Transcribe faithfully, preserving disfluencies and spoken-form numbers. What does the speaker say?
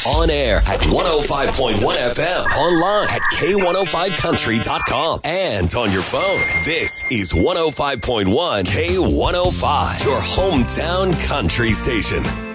On air at one oh five point one F M. Online at K one oh five country dot com. And on your phone. This is one oh five point one K one oh five. Your hometown country station.